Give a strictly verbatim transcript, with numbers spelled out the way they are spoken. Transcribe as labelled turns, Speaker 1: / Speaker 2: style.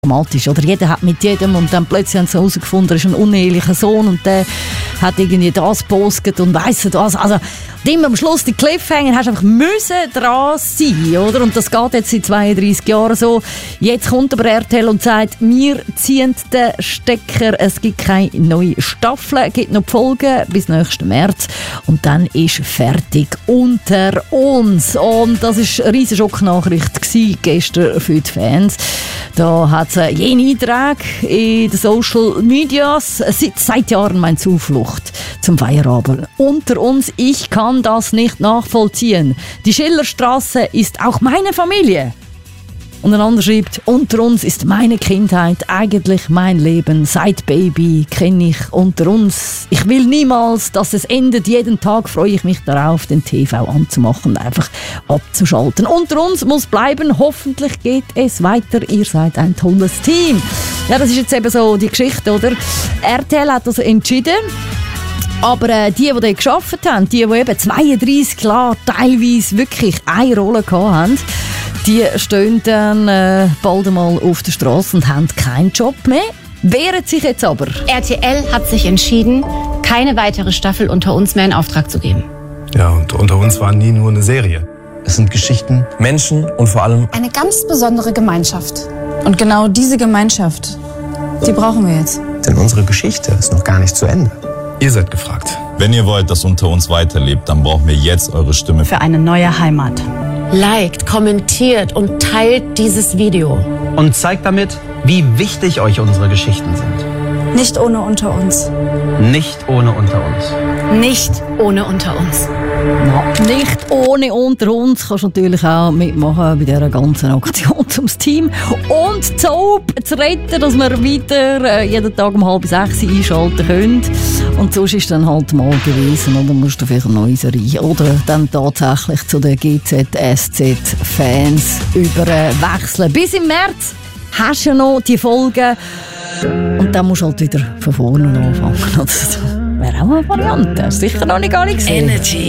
Speaker 1: dramatisch, oder? Jeder hat mit jedem und dann plötzlich haben sie herausgefunden, er ist ein unehelicher Sohn und der hat irgendwie das gepostet und weiss was. Also immer am Schluss die Cliffhanger hast du einfach müssen dran sein, oder? Und das geht jetzt seit zweiunddreissig Jahren so. Jetzt kommt aber R T L und sagt, wir ziehen den Stecker, es gibt keine neue Staffel, es gibt noch die Folgen bis nächsten März und dann ist fertig unter uns. Und das war eine riesige Schocknachricht gestern für die Fans. Da hat es jene Einträge in den Social Medias. Seit, seit Jahren meine Zuflucht zum Feierabend. Unter uns, ich kann das nicht nachvollziehen. Die Schillerstraße ist auch meine Familie. Und ein anderer schreibt, unter uns ist meine Kindheit eigentlich mein Leben. Seit Baby kenne ich unter uns. Ich will niemals, dass es endet. Jeden Tag freue ich mich darauf, den T V anzumachen und einfach abzuschalten. Unter uns muss bleiben. Hoffentlich geht es weiter. Ihr seid ein tolles Team. Ja, das ist jetzt eben so die Geschichte, oder? R T L hat also entschieden. Aber äh, die, die dort gearbeitet haben, die, die eben zweiunddreissig Jahre teilweise wirklich eine Rolle gehabt haben, die stehen dann äh, bald einmal auf der Straße und haben keinen Job mehr. Wehren sich jetzt aber.
Speaker 2: R T L hat sich entschieden, keine weitere Staffel Unter uns mehr in Auftrag zu geben.
Speaker 3: Ja, und Unter uns war nie nur eine Serie.
Speaker 4: Es sind Geschichten, Menschen und vor allem
Speaker 5: eine ganz besondere Gemeinschaft.
Speaker 6: Und genau diese Gemeinschaft, die brauchen wir jetzt.
Speaker 4: Denn unsere Geschichte ist noch gar nicht zu Ende.
Speaker 3: Ihr seid gefragt.
Speaker 7: Wenn ihr wollt, dass Unter uns weiterlebt, dann brauchen wir jetzt eure Stimme.
Speaker 2: Für eine neue Heimat. Liked, kommentiert und teilt dieses Video.
Speaker 8: Und zeigt damit, wie wichtig euch unsere Geschichten sind.
Speaker 6: Nicht ohne Unter uns.
Speaker 8: Nicht ohne Unter uns.
Speaker 2: Nicht ohne Unter uns.
Speaker 1: Ja, nicht ohne Unter uns kannst du natürlich auch mitmachen bei dieser ganzen Aktion, um das Team und Soap zu retten, dass wir weiter äh, jeden Tag um halb sechs einschalten können. Und sonst ist dann halt mal gewesen, oder musst du vielleicht eine neue Serie oder dann tatsächlich zu den G Z S Z-Fans überwechseln. Bis im März hast du ja noch die Folgen und dann musst du halt wieder von vorne anfangen. Das wäre auch eine Variante. Sicher noch nicht gar nicht gesehen.
Speaker 9: Energy.